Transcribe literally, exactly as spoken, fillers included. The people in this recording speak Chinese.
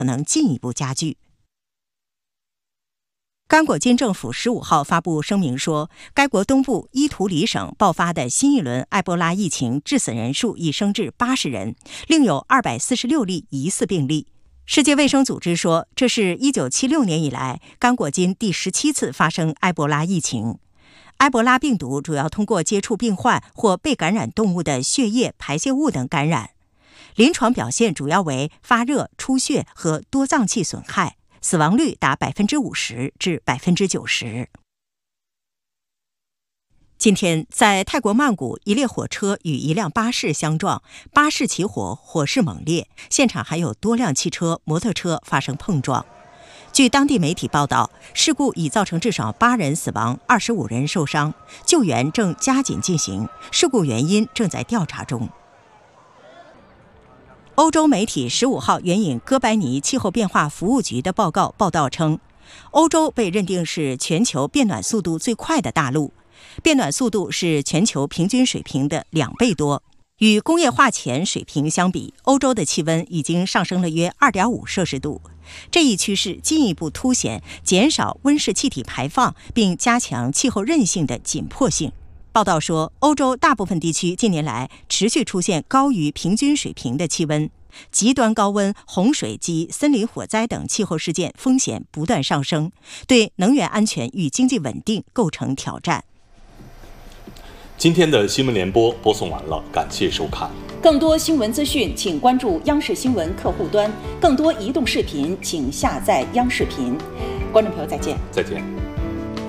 可能进一步加剧。刚果金政府十五号发布声明说，该国东部伊图里省爆发的新一轮埃博拉疫情致死人数已升至八十人，另有二百四十六例疑似病例。世界卫生组织说，这是一九七六年以来刚果金第十七次发生埃博拉疫情。埃博拉病毒主要通过接触病患或被感染动物的血液、排泄物等感染，临床表现主要为发热、出血和多脏器损害。死亡率达百分之五十至百分之九十。今天，在泰国曼谷，一列火车与一辆巴士相撞，巴士起火，火势猛烈，现场还有多辆汽车、摩托车发生碰撞。据当地媒体报道，事故已造成至少八人死亡，二十五人受伤，救援正加紧进行，事故原因正在调查中。欧洲媒体十五号援引哥白尼气候变化服务局的报告报道称，欧洲被认定是全球变暖速度最快的大陆，变暖速度是全球平均水平的两倍多。与工业化前水平相比，欧洲的气温已经上升了约 二点五摄氏度。这一趋势进一步凸显减少温室气体排放并加强气候韧性的紧迫性。报道说，欧洲大部分地区近年来持续出现高于平均水平的气温，极端高温、洪水及森林火灾等气候事件风险不断上升，对能源安全与经济稳定构成挑战。 今天的新闻联播播送完了，感谢收看。 更多新闻资讯，请关注央视新闻客户端；更多移动视频，请下载央视频。观众朋友，再见。 再见。